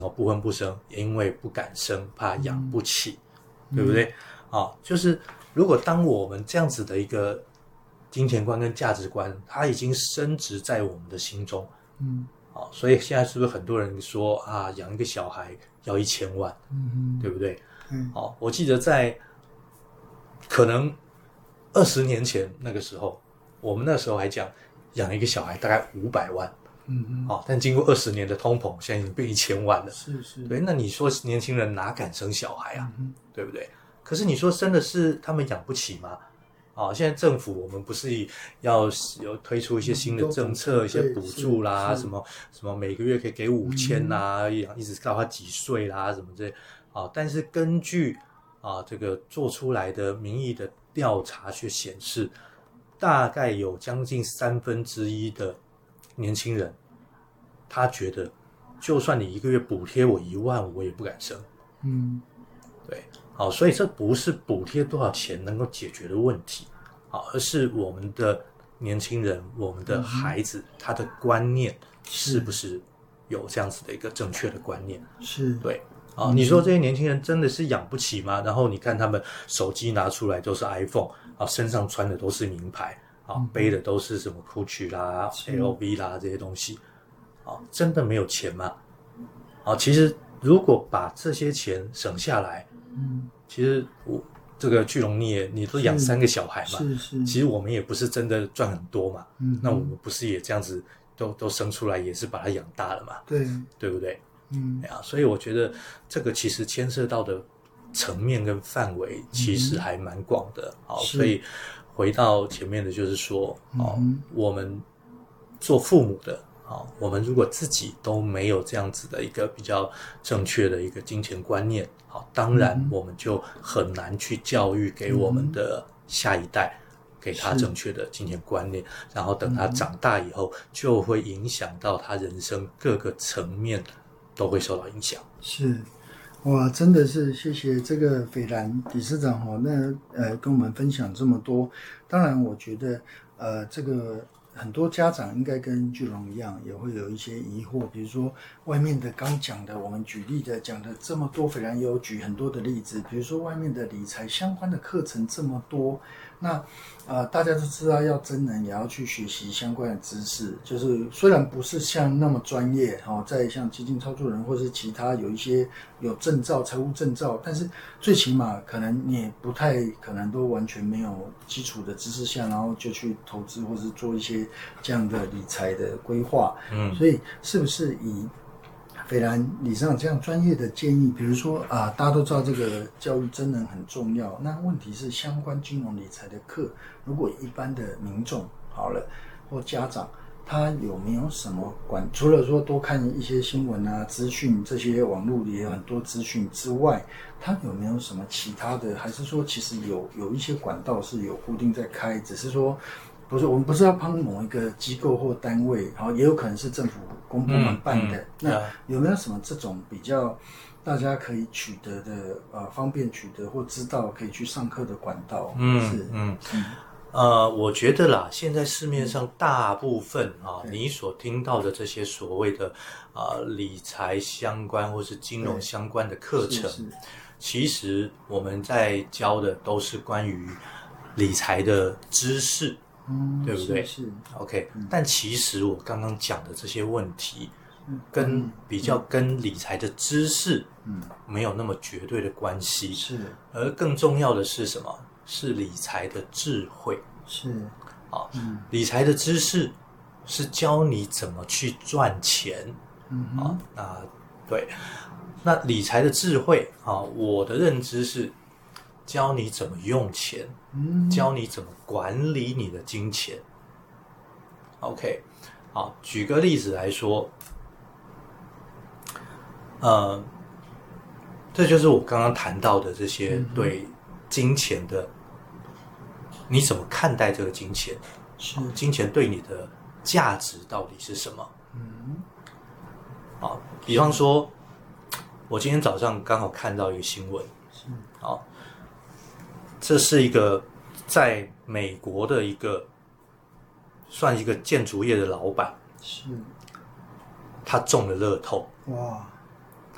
不婚不生，因为不敢生，怕养不起，对不对？就是如果当我们这样子的一个金钱观跟价值观，它已经深植在我们的心中，所以现在是不是很多人说啊，养一个小孩要1000万，对不对？我记得在可能20年前那个时候，我们那时候还讲养一个小孩大概500万，但经过20年的通膨，现在已经变1000万了。 是， 对，那你说年轻人哪敢生小孩啊？对不对？可是你说真的是他们养不起吗？现在政府我们不是要有推出一些新的政策，一些补助啦，什么每个月可以给5000啦，一直到他几岁啦，什么之类。但是根据这个做出来的民意的调查却显示，大概有将近1/3的年轻人，他觉得就算你一个月补贴我1万，我也不敢生。对，所以这不是补贴多少钱能够解决的问题，而是我们的年轻人，我们的孩子，他的观念是不是有这样子的一个正确的观念？ 是， 对。你说这些年轻人真的是养不起吗？然后你看他们手机拿出来都是 iPhone，身上穿的都是名牌，背的都是什么 Gucci 啦、LV 啦这些东西，真的没有钱吗？其实如果把这些钱省下来，其实这个巨龙你都养3个小孩嘛， 是， 其实我们也不是真的赚很多嘛，那我们不是也这样子都生出来，也是把它养大了嘛，对不对？所以我觉得这个其实牵涉到的层面跟范围其实还蛮广的。所以回到前面的就是说，我们做父母的，我们如果自己都没有这样子的一个比较正确的一个金钱观念，当然我们就很难去教育给我们的下一代，给他正确的金钱观念，然后等他长大以后，就会影响到他人生各个层面都会受到影响。 是，哇，真的是谢谢这个斐然理事长跟我们分享这么多。当然我觉得这个很多家长应该跟巨龙一样，也会有一些疑惑，比如说外面的刚讲的，我们举例的讲的这么多，斐然也有举很多的例子，比如说外面的理财相关的课程这么多，那大家都知道要真人也要去学习相关的知识，就是虽然不是像那么专业，在像基金操作人或是其他有一些有证照财务证照，但是最起码可能你也不太可能都完全没有基础的知识下，然后就去投资或是做一些这样的理财的规划。所以是不是以斐然理事长这样专业的建议，比如说大家都知道这个教育真人很重要，那问题是相关金融理财的课，如果一般的民众好了或家长，他有没有什么除了说多看一些新闻资讯，这些网络里也有很多资讯之外，他有没有什么其他的，还是说其实有一些管道是有固定在开，只是说我们不是要帮某一个机构或单位，然后也有可能是政府公部门办的，那有没有什么这种比较大家可以取得的方便取得或知道可以去上课的管道？ 我觉得啦，现在市面上大部分你所听到的这些所谓的理财相关或是金融相关的课程，其实我们在教的都是关于理财的知识，对不对？ 是 OK，但其实我刚刚讲的这些问题，比较跟理财的知识，没有那么绝对的关系。 是， 而更重要的是什么？是理财的智慧。 是， 理财的知识是教你怎么去赚钱。对，那理财的智慧我的认知是教你怎么用钱，教你怎么管理你的金钱。OK， 举个例子来说，这就是我刚刚谈到的这些对金钱的，你怎么看待这个金钱？金钱对你的价值到底是什么？比方说，我今天早上刚好看到一个新闻，这是一个在美国的算一个建筑业的老板，他中了乐透。 哇！